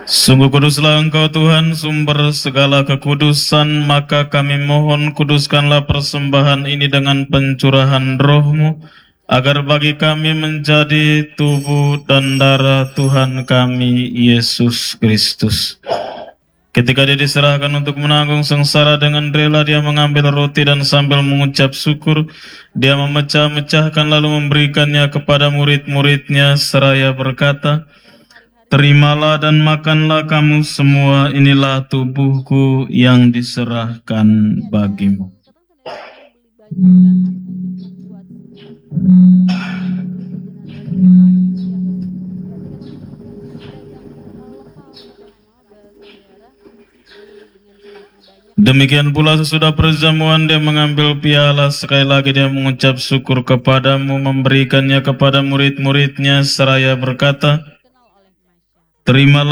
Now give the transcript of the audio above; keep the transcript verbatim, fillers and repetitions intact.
Sungguh kuduslah Engkau Tuhan, sumber segala kekudusan, maka kami mohon kuduskanlah persembahan ini dengan pencurahan roh-Mu, agar bagi kami menjadi tubuh dan darah Tuhan kami, Yesus Kristus. Ketika dia diserahkan untuk menanggung sengsara, dengan rela dia mengambil roti dan sambil mengucap syukur, dia memecah-mecahkan lalu memberikannya kepada murid-muridnya seraya berkata, "Terimalah dan makanlah kamu semua, inilah tubuhku yang diserahkan bagimu." Demikian pula sesudah perjamuan dia mengambil piala, sekali lagi dia mengucap syukur kepadamu, memberikannya kepada murid-muridnya seraya berkata, "Terimalah